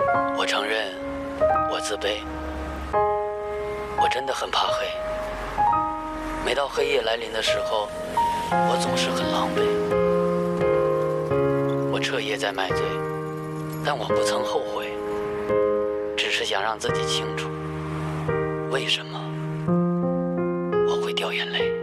我承认，我自卑，我真的很怕黑。每到黑夜来临的时候，我总是很狼狈。我彻夜在买醉，但我不曾后悔，只是想让自己清楚，为什么我会掉眼泪。